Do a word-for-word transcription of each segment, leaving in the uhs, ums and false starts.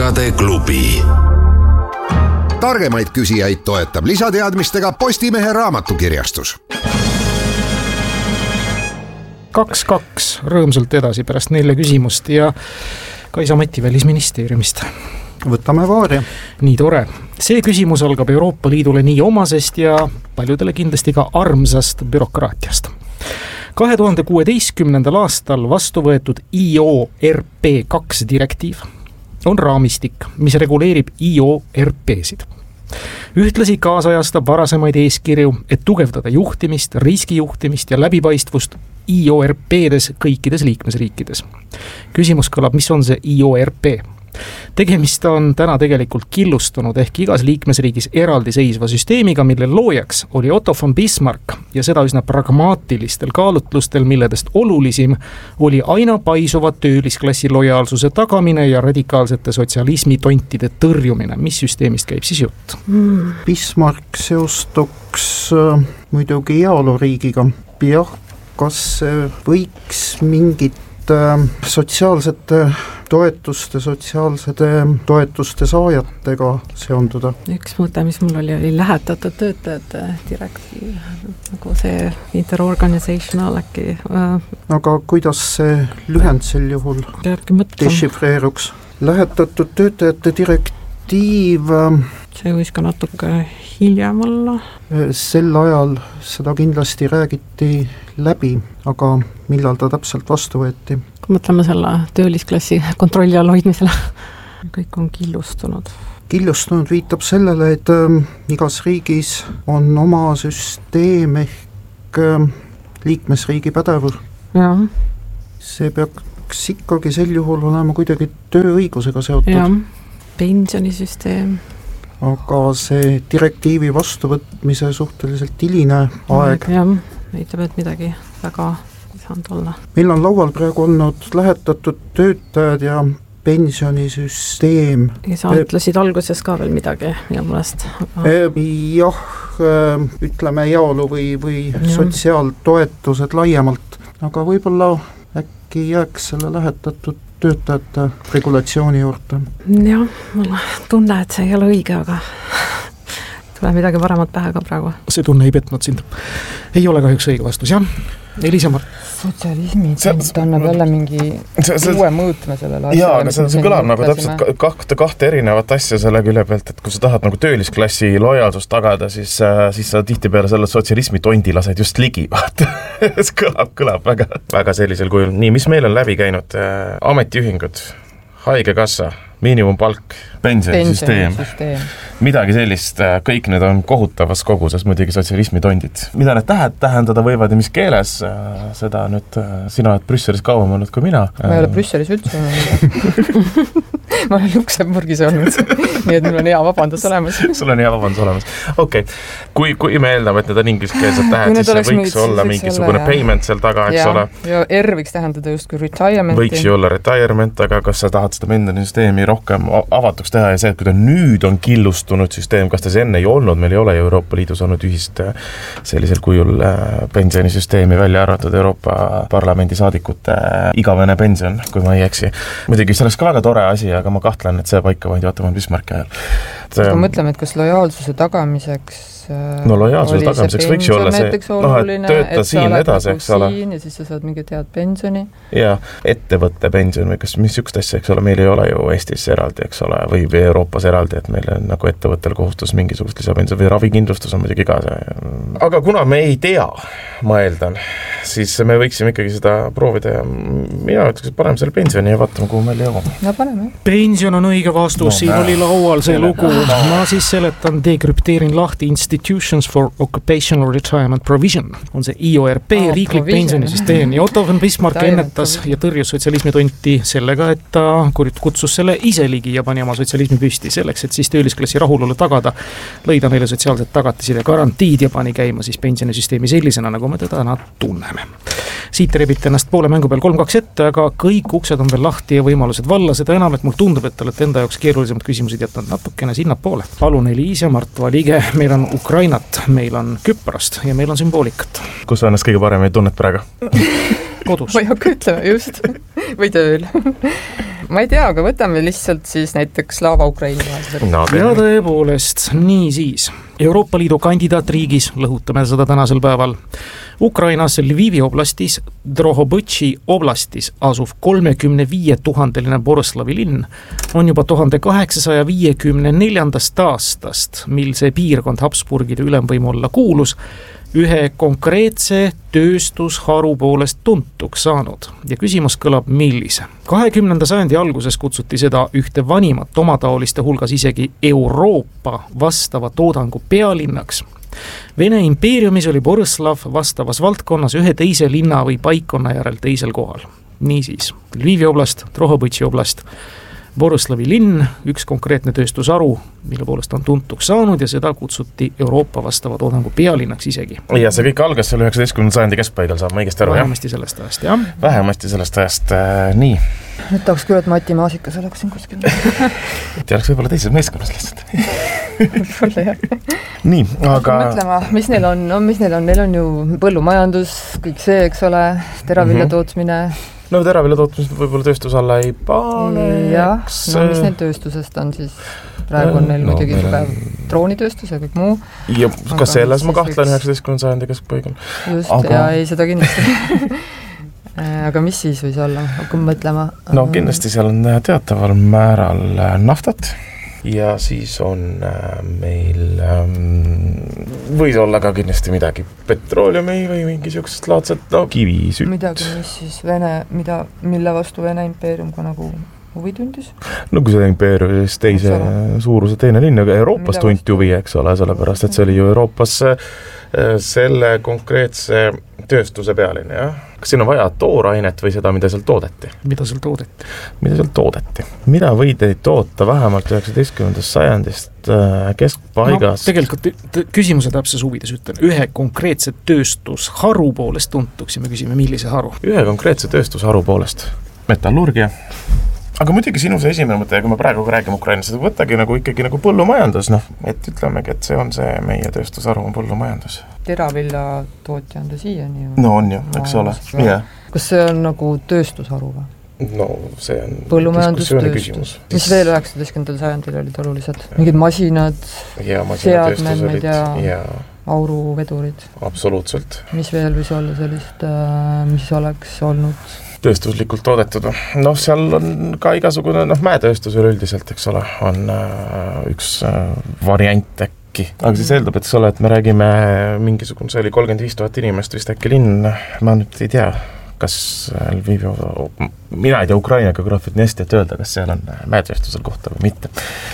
Targade klubi. Targemaid küsijaid toetab lisateadmistega Postimehe raamatukirjastus. kaks kaks rõõmsalt edasi pärast nelja küsimust ja Kaisa Mati Välisministeeriumist. Võtame vaari. Nii tore. See küsimus algab Euroopa Liidule nii omasest ja paljudele kindlasti ka armsast bürokraatiast. kahe tuhande kuueteistkümnendal aastal vastu võetud I O R P kaks direktiiv on raamistik, mis reguleerib I O R P-sid. Ühtlasi kaasajastab varasemaid eeskirju, et tugevdada juhtimist, riskijuhtimist ja läbipaistvust I O R P-des kõikides liikmesriikides. Küsimus kõlab, mis on see I O R P? Tegemist on täna tegelikult killustunud ehk igas liikmesriigis eraldi seisva süsteemiga, mille loojaks oli Otto von Bismarck ja seda üsna pragmaatilistel kaalutlustel, milledest olulisim oli aina paisuva töölisklassi lojaalsuse tagamine ja radikaalsete sotsialismi tontide tõrjumine. Mis süsteemist käib siis jutt? Hmm. Bismarck seostuks äh, muidugi heaoluriigiga. Jah, kas võiks mingit äh, sotsiaalsete toetuste, sotsiaalsete toetuste saajatega seonduda? Üks mõte, mis mul oli, oli lähetatud töötajate direktiiv, nagu see interorganizational äkki. Aga kuidas see lühend sel juhul dešifreeruks? Lähetatud töötajate direktiiv... See võis ka natuke hiljem olla. Sel ajal seda kindlasti räägiti läbi, aga millal ta täpselt vastu võeti? Mõtleme selle töölisklassi kontrolli all hoidmisele. Kõik on killustunud. Killustunud viitab sellele, et äh, igas riigis on oma süsteem ehk äh, liikmesriigi pädevus. Ja. See peaks ikkagi sel juhul olema kuidagi tööõigusega seotud. Ja, pensionisüsteem. Aga see direktiivi vastuvõtmise suhteliselt hiline aeg. Jah, näitab, et midagi väga saanud olla. Meil on laual praegu olnud lähetatud töötajad ja pensionisüsteem. Ja sa ütlesid alguses ka veel midagi minu mõnest. Aga... Jah, ütleme heaolu või, või sotsiaaltoetused laiemalt, aga võib-olla äkki jääks selle lähetatud töötajate regulatsiooni juurde. Jah, mulle tunne, et see ei ole õige, aga tuleb midagi paremat pähe ka praegu. See tunne ei petnud sind. Ei ole kahjuks õige vastus, jah? Elisa Mart. Sotsialismi annab jälle mingi see, see, uue mõõtme sellele asjale. Jaa, aga see, see kõlab nagu täpselt kahte, kahte erinevat asja selle külje pealt, et kui sa tahad nagu töölisklassi lojaalsust tagada, siis, siis sa tihtipeale selle sotsialismi tondi lased just ligi, vaata. See kõlab, kõlab väga, väga sellisel kujul. Nii, mis meil on läbi käinud? Ametiühingud, haigekassa, miinimumpalk, pensionisüsteem, midagi sellist, kõik need on kohutavas koguses muidugi sotsialismi tondid. Mida need tähed tähendada võivad ja mis keeles, seda nüüd sina oled Brüsselis kauem olnud kui mina. Ma ei ole Brüsselis üldse olnud. Ma olen Luksemburgis olnud, nii et mul on hea vabandus olemas. Sul on hea vabandus olemas. Okei, okay. kui, kui me eeldame, et need on ingliskeelsed tähed, siis see võiks olla mingisugune payment seal taga, eks ja, ole. Ja R võiks tähendada just kui retirementi. Võiks ju olla retirement, aga kas sa tahad seda pensionisüsteemi rohkem avatuks teha ja see, et kui ta nüüd on killustunud süsteem, kas ta see enne ei olnud, meil ei ole Euroopa Liidus olnud ühist sellisel kujul pensionisüsteemi välja arvatud Euroopa Parlamendi saadikute igavene pension, kui ma ei eksi. Muidugi see oleks ka väga tore asi, aga ma kahtlen, et see paika vaid Otto von Bismarcki ajal. Aga mõtleme, et kas lojaalsuse tagamiseks no lojaalsuse tagamiseks võiks ju olla see, noh, et tööta siin edasi, eks ole. Ja siis sa saad mingit head pensioni. Ja ettevõtte pension või kas mis sükst asja, eks ole, meil ei ole ju Eestis eraldi, eks ole, või Euroopas eraldi, et meil on nagu ettevõttel kohustus mingisugust lisapension või ravikindlustus on muidugi ka see. Aga kuna me ei tea, ma eeldan, siis me võiksime ikkagi seda proovida ja mina ütleks, et parem selle pensioni ja vaatame, kuhu meil jõuame. No paneme. Pension on õige vastus, no, siin oli laual see lugu. Ma siis seletan, dekrüpteerin lahti Institutions for Occupational Retirement Provision. On see I O R P, oh, riiklik pensionisüsteem. Ja Otto von Bismarck ennetas ja tõrjus sotsialismi tonti sellega, et ta kutsus selle ise ligi ja pani oma sotsialismi püsti selleks, et siis töölisklassi rahulolu tagada, lõida neile sotsiaalsed tagatised ja garantiid ja pani käima siis pensionisüsteemi sellisena, nagu me teda nad tunneme. Siit rebite ennast poole mängu peal kolm kaks ette, aga kõik uksed on veel lahti ja võimalused valla, seda enam, et mul tundub, et te olete enda jaoks keerulisemad küsimused jätnud natukene sinna poole. Palun, Eliis ja Mart, valige, meil on Ukrainat, meil on Küprast ja meil on sümboolikat. Kus sa ennast kõige parem ei tunnet praegu? Kodus. Või hakka ütlema, just. Või tööl. ma ei tea, aga võtame lihtsalt siis näiteks Slava Ukraini vahel. No, ja tõepoolest, nii siis. Euroopa Liidu kandidaatriigis, lõhutame seda tänasel päeval, Ukrainas Lvivi oblastis, Drohobõtši oblastis asuv kolmekümne viie tuhandeline Borislavi linn on juba tuhande kaheksasaja viiekümne neljandast aastast, mil see piirkond Habsburgide ülemvõimu olla kuulus, ühe konkreetse tööstusharu poolest tuntuks saanud. Ja küsimus kõlab millise. kahekümnenda sajandi alguses kutsuti seda ühte vanimat omataoliste hulgas isegi Euroopa vastava toodangu pealinnaks. Vene impeeriumis oli Borislav vastavas valdkonnas ühe teise linna või paikkonna järel teisel kohal. Niisiis, Lvivi oblast, Drohobõtši oblast, Borislavi linn, üks konkreetne tööstusharu, mille poolest on tuntuks saanud ja seda kutsuti Euroopa vastava toodangu pealinnaks isegi. Ja see kõik algas seal üheksateistkümnenda sajandi keskpaigal, saab ma õigesti aru, jah? Vähemasti sellest ajast, jah. Vähemasti sellest ajast, äh, nii. Nüüd tahaks küll, et Mati Maasikas oleks siin kuskil. Te oleks võib-olla teises meeskonnas lihtsalt. Võib-olla, jah. Nii, aga... Mõtlema, mis neil on, no mis neil on, neil on ju põllumajandus, kõik see, eks ole, teravilja tootmine. No teravilja tootmised võib-olla tööstus alla ei paneks. Jah, no mis neil tööstusest on siis? Praegu on neil no, muidugi tugev on... droonitööstus ja kõik muu. Ja ka selles ma kahtlen üheksateistkümnenda sajandi keskpaigal. Just, aga... ja ei, seda kindlasti. Aga mis siis võis olla, hakkame mõtlema? No kindlasti seal on teataval määral naftat ja siis on meil võis olla ka kindlasti midagi petrooleumi või mingisugust laadset no, kivisütt. Midagi, mis siis Vene, mida, mille vastu Vene impeerium ka nagu huvi tundis? No kui see impeerium siis teise suuruse teine linn, aga Euroopas tunti huvi, eks ole, sellepärast, et see oli ju Euroopas selle konkreetse tööstuse pealine, jah? Kas siin on vaja toorainet või seda, mida seal toodeti? Mida seal toodeti? Mida seal toodeti? Mida võid toota vähemalt üheksateistkümnendast sajandist keskpaigas? No, tegelikult küsimuse täpses huvides ütlen, ühe konkreetse tööstusharu poolest tuntuks ja me küsime, millise haru? Ühe konkreetse tööstusharu poolest. Metallurgia. Aga muidugi sinu see esimene mõte, ja kui me praegu räägime Ukrainas, seda võttagi nagu ikkagi nagu põllumajandus, noh, et ütlemegi, et see on see meie tööstusharu on põllumajandus. Teravilja tootja on ta siiani ju. No on ju, eks ole. Yeah. Kas see on nagu tööstusharu või? No see on põllumajandustööstus. Mis veel üheksateistkümnendal sajandil olid olulised? Mingid masinad, ja, seadmed ja, ja auruvedurid. Absoluutselt. Mis veel võis olla sellist, mis oleks olnud tööstuslikult toodetud. Noh, seal on ka igasugune, noh, mäetööstus üleüldiselt, eks ole, on äh, üks äh, variant äkki. Aga siis eeldab, et ole, et me räägime mingisugune, see oli kolmkümmend viis tuhat inimest vist äkki linn, ma nüüd ei tea, kas Lvivi, mina ei tea Ukraina geograafiat nii hästi, et öelda, kas seal on mäetööstusel kohta või mitte.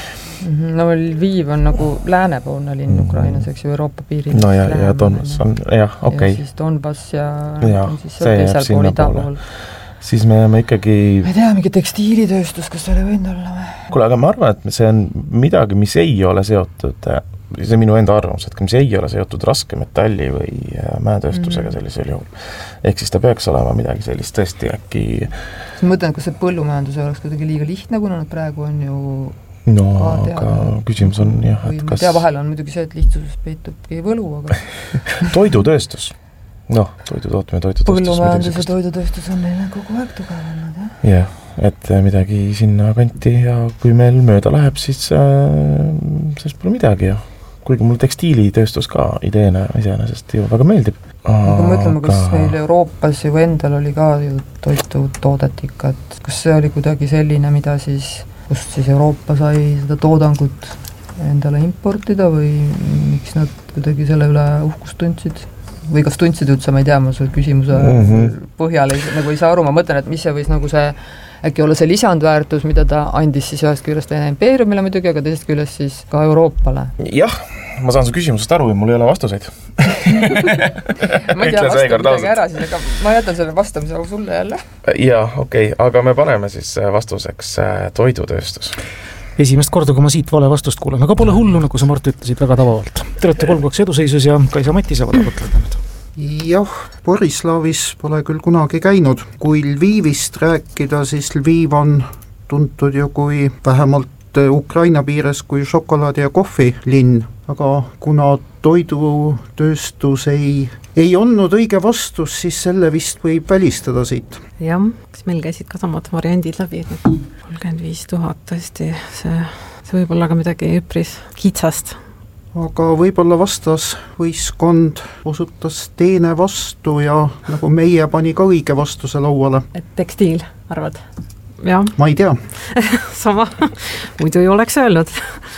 No Lviv on nagu läänepoolne linn Ukrainas, eks ju, Euroopa piiri. No ja, ja Donbass on, jah, okei. Ja siis Donbass ja, ja on siis see teisel pool ida pool. Siis me jääme ikkagi... Ma ei tea, mingi tekstiilitööstus, kas see oli võinud olla või? Kuule, aga ma arvan, et see on midagi, mis ei ole seotud, see on minu enda arvamus, et mis ei ole seotud raske metalli või mäetööstusega mm. sellisel juhul. Ehk siis ta peaks olema midagi sellist tõesti äkki... Ma mõtlen, kas see põllumajandus oleks kuidagi liiga lihtne, kuna nad praegu on ju... No, aga küsimus on jah, et kas... Tea vahel on muidugi see, et lihtsuses peitubki võlu, aga... Toidutööstus. Noh, toidu tootmine, toidutööstus. Põllumajandus ja toidutööstus on neil kogu aeg tugevad, jah? Jah, et midagi sinna kanti ja kui meil mööda läheb, siis äh, sellest pole midagi ja kuigi mul tekstiilitööstus ka ideena iseenesest ju väga meeldib. Aga mõtleme, kas meil Euroopas ju endal oli ka ju toitu toodetik, et kas see oli kuidagi selline, mida siis, kust siis Euroopa sai seda toodangut endale importida või miks nad kuidagi selle üle uhkust tundsid? Või kas tundsid üldse, ma ei tea, ma selle küsimuse mm-hmm. põhjal ei, nagu ei saa aru, ma mõtlen, et mis see võis nagu see, äkki olla see lisandväärtus, mida ta andis siis ühest küljest Vene impeeriumile muidugi, aga teisest küljest siis ka Euroopale. Jah, ma saan su küsimusest aru ja mul ei ole vastuseid. ma ei tea, vastan midagi ära siis, aga ma jätan selle vastamise sulle jälle. Jaa, okei, okay, aga me paneme siis vastuseks toidutööstus. Esimest korda, kui ma siit vale vastust kuulen, aga pole hullu, nagu sa Mart ütlesid väga tavavalt. Te olete kolm kaks eduseisus ja Kaisa Mati saavad mõtleda nüüd. Jah, Borislavis pole küll kunagi käinud. Kui Lvivist rääkida, siis Lviv on tuntud ju kui vähemalt Ukraina piires kui šokolaadi ja kohvi linn, aga kuna toidutööstus ei ei olnud õige vastus, siis selle vist võib välistada siit. jah, kas meil käisid ka samad variandid läbi, kolmkümmend viis tuhat tõesti, see, see võib olla ka midagi üpris kitsast. Aga võib-olla vastas võistkond osutas teene vastu ja nagu meie pani ka õige vastuse lauale. Et tekstiil, arvad? Jah. Ma ei tea. Sama, muidu ei oleks öelnud.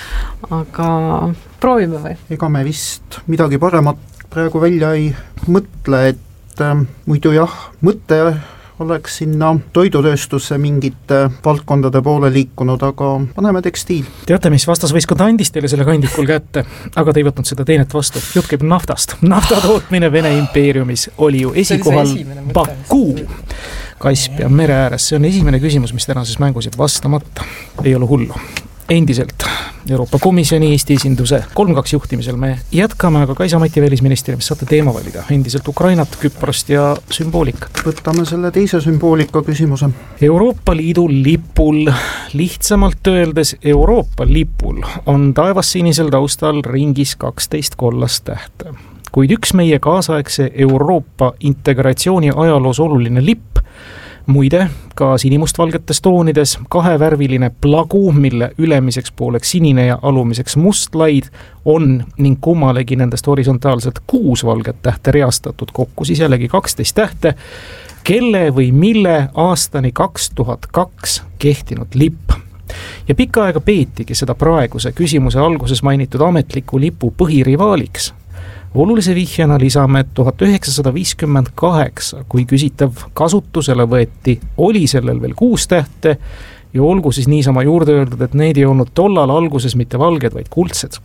Aga proovime või? Ega me vist midagi paremat praegu välja ei mõtle, et äh, muidu jah, mõte oleks sinna toidutööstusse mingite valdkondade poole liikunud, aga paneme tekstiil. Teate, mis vastasvõistkond andis teile selle kandikul kätte, aga te ei võtnud seda teenet vastu. Jutt käib naftast. Naftatootmine Vene impeeriumis oli ju esikohal Baku, Kaspia mere ääres. See on esimene küsimus, mis tänases mängus jääb vastamata. Ei ole hullu. Endiselt Euroopa Komisjoni Eesti esinduse kolm kaks juhtimisel me jätkame, aga Kaisa-Mati välisministeeriumis saate teema valida. Endiselt Ukrainat, Küprost ja sümboolikat. Võtame selle teise sümboolika küsimuse. Euroopa Liidu lipul, lihtsamalt öeldes Euroopa lipul, on taevassinisel taustal ringis kaksteist kollast tähte. Kuid üks meie kaasaegse Euroopa integratsiooni ajaloos oluline lipp, muide, ka sinimustvalgetes toonides, kahevärviline plagu, mille ülemiseks pooleks sinine ja alumiseks must laid on ning kummalegi nendest horisontaalselt kuus valget tähte reastatud, kokku siis jällegi kaksteist tähte, kelle või mille aastani kaks tuhat kaks kehtinud lipp. Ja pikka aega peetigi seda praeguse küsimuse alguses mainitud ametliku lipu põhirivaaliks. Olulise vihjana lisame, et tuhat üheksasada viiskümmend kaheksa, kui küsitav kasutusele võeti, oli sellel veel kuus tähte ja olgu siis niisama juurde öeldud, et neid ei olnud tollal alguses mitte valged, vaid kuldsed.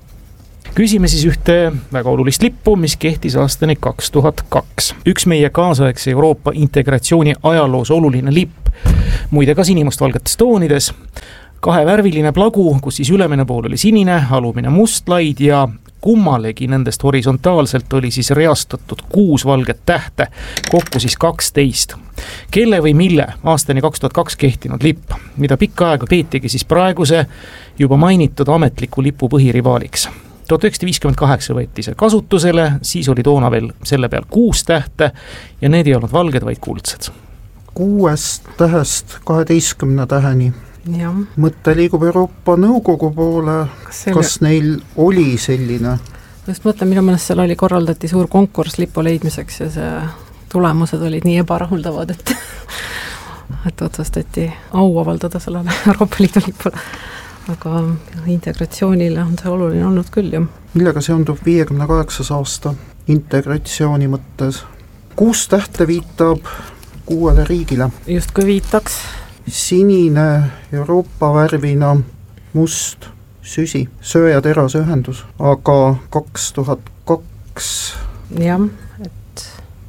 Küsime siis ühte väga olulist lippu, mis kehtis aastani kaks tuhat kaks. Üks meie kaasaegse Euroopa integratsiooni ajaloos oluline lipp, muide ka sinimustvalgetes toonides, kahevärviline plagu, kus siis ülemine pool oli sinine, alumine must laid ja kummalegi nendest horisontaalselt oli siis reastatud kuus valget tähte, kokku siis kaksteist. Kelle või mille aastani kaks tuhat kaks kehtinud lipp, mida pikka aega peetigi siis praeguse juba mainitud ametliku lipu põhirivaaliks. tuhat üheksasada viiskümmend kaheksa võeti see kasutusele, siis oli toona veel selle peal kuus tähte ja need ei olnud valged, vaid kuldsed. Kuuest tähest kaheteistkümne täheni. Ja. Mõte liigub Euroopa Nõukogu poole, kas, selle... kas neil oli selline? Just mõtlen, minu meelest seal oli, korraldati suur konkurss lipu leidmiseks ja see tulemused olid nii ebarahuldavad, et, et otsustati au avaldada sellele Euroopa Liidu lipule. Aga integratsioonile on see oluline olnud küll, ju. Millega seondub viiekümne kaheksas aasta integratsiooni mõttes? Kuus tähte viitab kuuele riigile. Just kui viitaks. Sinine Euroopa värvina must süsi, söö- ja terasühendus, aga kaks tuhat kaks jah, et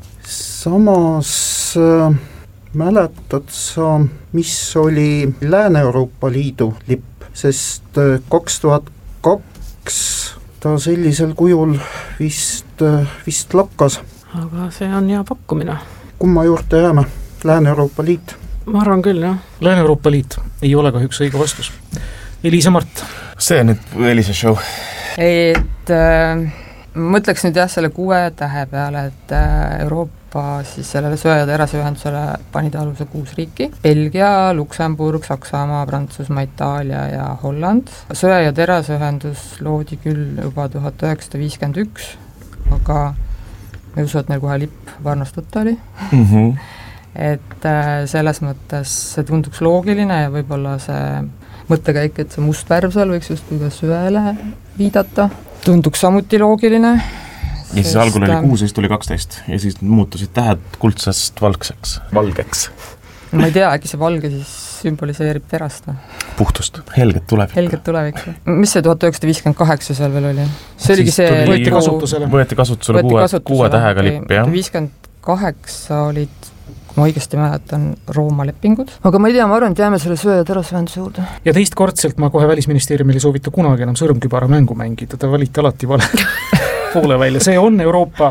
samas äh, mäletad sa, mis oli Lääne-Euroopa Liidu lipp, sest äh, kaks tuhat kaks ta sellisel kujul vist, äh, vist lakkas. Aga see on hea pakkumine. Kumma juurde jääme? Lääne-Euroopa Liit? Ma arvan küll, jah. Lääne-Euroopa Liit ei ole kahjuks õige vastus. Elisa Mart. See on nüüd Elisa show. Et äh, mõtleks nüüd jah selle kuue tähe peale, et äh, Euroopa siis sellele söe- ja terasühendusele panid aluse kuus riiki. Belgia, Luksemburg, Saksamaa, Prantsusmaa, Itaalia ja Holland. Söe- ja terasühendus loodi küll juba tuhat üheksasada viiskümmend üks, aga me usu, et neil kohe lipp varnast võtta oli. Mhm. Et selles mõttes see tunduks loogiline ja võib-olla see mõttekäik, et see must värv seal võiks just ka söele viidata, tunduks samuti loogiline. Ja siis algul oli kuus, siis tuli kaksteist ja siis muutusid tähed kuldsest valgseks, valgeks. Ma ei tea, äkki see valge siis sümboliseerib terast. Puhtust, helget tulevikku. Helget tulevikku. Mis see tuhat üheksasada viiskümmend kaheksa seal veel oli? See oligi see... Võeti kasutusele. Võeti kasutusele kuue, kuue tähega lipp, jah. viiskümmend kaheksa olid, ma õigesti mäletan, Rooma lepingud. Aga ma ei tea, ma arvan, et jääme selle söe- ja terasühenduse juurde. Ja teistkordselt ma kohe välisministeeriumil ei soovita kunagi enam sõrmkübara mängu mängida, ta valiti alati vale poole välja. See on Euroopa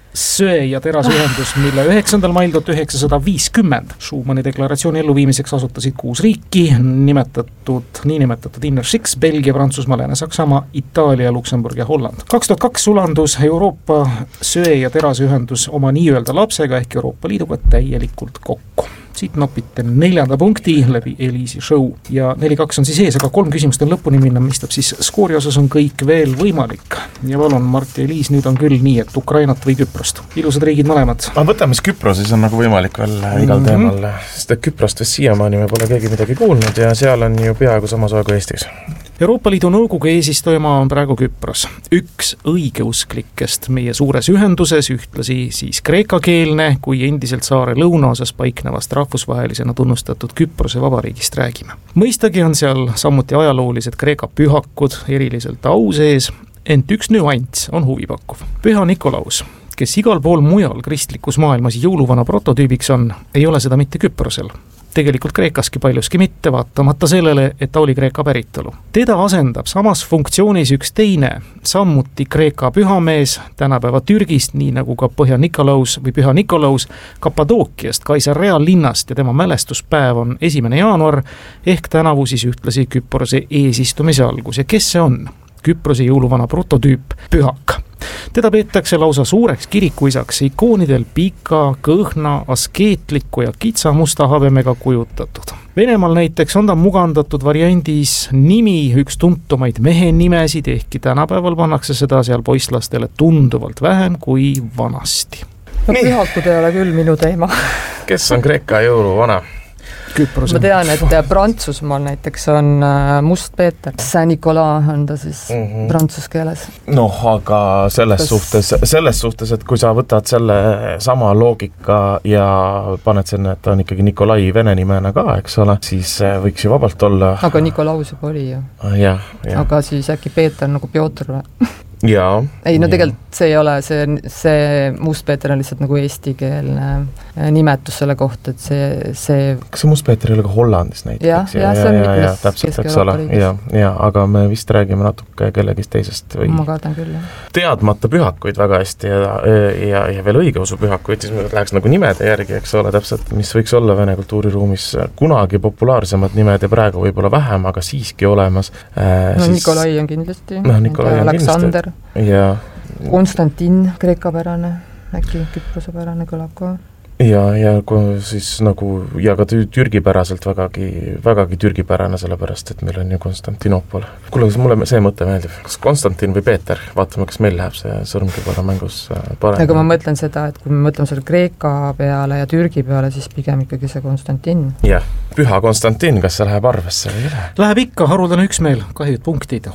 söe- ja terasühendus, mille üheksandal mail tuhat üheksasada viiskümmend Schumanni deklaratsiooni elluviimiseks asutasid kuus riiki, nimetatud, niinimetatud Inner Six, Belgia, Prantsusmaa, Lääne-Saksamaa, Itaalia, Luksemburg ja Holland. kaks tuhat kaks sulandus Euroopa söe- ja terasühendus oma nii-öelda lapsega ehk Euroopa Liiduga täielikult kokku. Siit nopite neljanda punkti läbi Eliisi show ja neli kaks on siis ees, aga kolm küsimust on lõpuni minna, mistab siis skoori osas on kõik veel võimalik. Ja palun, Mart ja Eliis, nüüd on küll nii, et Ukrainat või Küprost. Ilusad riigid mõlemad. aga võtame siis Küprose, siis on nagu võimalik veel igal mm -hmm. teemal, sest et Küprost vist siiamaani me pole keegi midagi kuulnud ja seal on ju peaaegu sama soe kui Eestis. Euroopa Liidu nõukogu eesistujamaa on praegu Küpros. Üks õigeusklikest meie suures ühenduses, ühtlasi siis kreekakeelne, kui endiselt saare lõunaosas paiknevast rahvusvahelisena tunnustatud Küprose vabariigist räägime. Mõistagi on seal samuti ajaloolised Kreeka pühakud eriliselt au sees, ent üks nüanss on huvipakkuv. Püha Nikolaus, kes igal pool mujal kristlikus maailmas jõuluvana prototüübiks on, ei ole seda mitte Küprosel. Tegelikult Kreekaski paljuski mitte, vaatamata sellele, et ta oli Kreeka päritolu. Teda asendab samas funktsioonis üks teine, sammuti Kreeka pühamees, tänapäeva Türgist, nii nagu ka Põhja Nikolaus või Püha Nikolaus, Kappadookiast, Kaisar reaallinnast ja tema mälestuspäev on esimene jaanuar, ehk tänavu siis ühtlasi Küprose eesistumise algus. Ja kes see on? Küprose jõuluvana prototüüp Pühak. Teda peetakse lausa suureks kirikuisaks, ikoonidel pika, kõhna, askeetliku ja kitsa musta habemega kujutatud. Venemaal näiteks on ta mugandatud variandis nimi, üks tuntumaid mehe nimesid, ehkki tänapäeval pannakse seda seal poisslastele tunduvalt vähem kui vanasti. No pühakud ei ole küll minu teema. Kes on Kreeka jõuluvana? Küprose. Ma tean, et Prantsusmaal näiteks on Must Peeter. Saint-Nicolas on ta siis mm -hmm. prantsus keeles. Noh, aga selles Kas... suhtes, selles suhtes, et kui sa võtad selle sama loogika ja paned sinna, et ta on ikkagi Nikolai vene nimena ka, eks ole, siis võiks ju vabalt olla... Aga Nikolaus juba oli ju. Ja, ja. Aga siis äkki Peeter nagu Piotr või? Jaa. Ei, no tegelikult see ei ole, see, see Must-Peeter on lihtsalt nagu eestikeelne nimetus selle kohta, et see, see... Kas see Must-Peeter ei ole ka Hollandis näiteks? Jah, jah, see on mitmes täpselt, eks ole, ja, ja, aga me vist räägime natuke kellegist teisest või... Ma kardan küll, jah. Teadmata pühakuid väga hästi ja, ja, ja veel õigeusu pühakuid, siis me läheks nagu nimede järgi, eks ole, täpselt, mis võiks olla vene kultuuriruumis kunagi populaarsemad nimed ja praegu võib-olla vähem, aga siiski olemas. No siis... Nikolai on kindlasti. No, Nikolai on Aleksander. Ja Konstantin, kreekapärane, äkki küprosepärane kõlab ka. Ja, ja siis nagu, ja ka türgipäraselt vägagi, vägagi türgipärane, sellepärast, et meil on ju Konstantinopol. Kuule, mulle see mõte meeldib. Kas Konstantin või Peeter? Vaatame, kas meil läheb see sõrmkipara mängus parem. Aga ma mõtlen seda, et kui me mõtleme selle Kreeka peale ja Türgi peale, siis pigem ikkagi see Konstantin. Jah, Püha Konstantin, kas see läheb arvesse või ei lähe? Läheb ikka, haruldane üksmeel, kahjud punktid.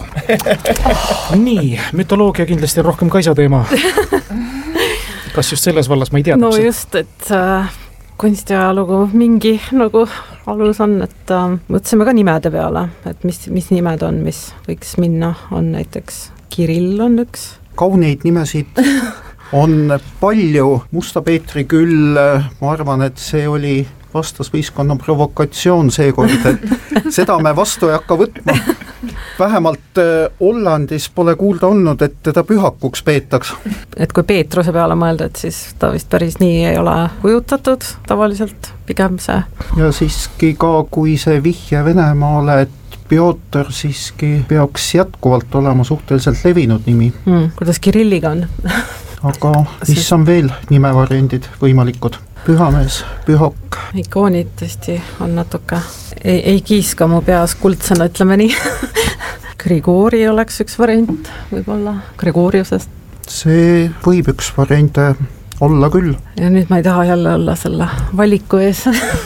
Nii, mütoloogia kindlasti on rohkem Kaisa teema. Kas just selles vallas, ma ei tea. No täpselt. Just, et äh, kunstiajalugu mingi nagu alus on, et äh, mõtlesime ka nimede peale, et mis, mis nimed on, mis võiks minna, on näiteks Kirill on üks. Kauneid nimesid on palju, Musta Peetri küll, ma arvan, et see oli vastasvõistkonna provokatsioon seekord, et seda me vastu ei hakka võtma. Vähemalt Hollandis pole kuulda olnud, et teda pühakuks peetaks. Et kui Peetruse peale mõelda, et siis ta vist päris nii ei ole kujutatud tavaliselt, pigem see. Ja siiski ka, kui see vihje Venemaale, et Piotr siiski peaks jätkuvalt olema suhteliselt levinud nimi. Hmm, kuidas Kirilliga on? Aga mis on veel nimevariandid võimalikud? Pühamees, pühak. Ikoonid tõesti on natuke, ei, ei kiiska mu peas kuldsena, ütleme nii. Grigori oleks üks variant võib-olla, Gregoriusest. See võib üks variant olla küll. Ja nüüd ma ei taha jälle olla selle valiku ees.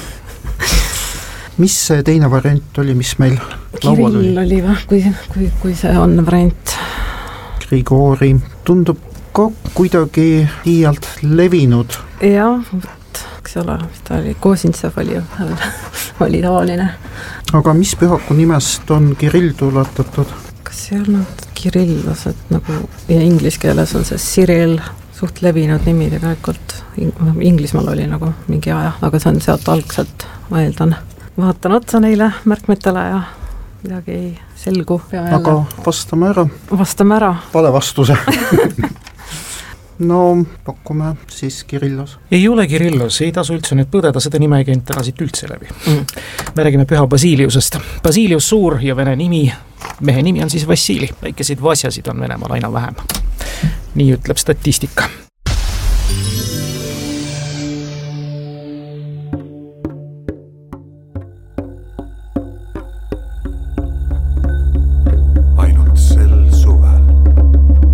Mis see teine variant oli, mis meil laual oli? Kirill oli või, kui, kui, kui see on variant. Grigori tundub ka kuidagi liialt levinud. Jah, eks ole, ta oli Kosintsefali oli tavaline. Aga mis pühaku nimest on Kirill tuletatud? Kas see olnud kirillased nagu, ja inglise keeles on see Cyril suht levinud nimi tegelikult. Inglismaal oli nagu mingi aja, aga see on sealt algselt, ma eeldan. Vaatan otsa neile märkmetele ja midagi ei selgu. Aga vastame ära. Vastame ära. Vale vastuse. no pakume siis Kirillos. Ei ole Kirillos, ei tasu üldse nüüd põdeda, seda nime ei käinud täna siit üldse läbi mm.. me räägime püha Basiliusest. Basilius suur ja vene nimi, mehe nimi on siis Vassili, väikeseid Vasjasid on Venemaal aina vähem. nii ütleb statistika.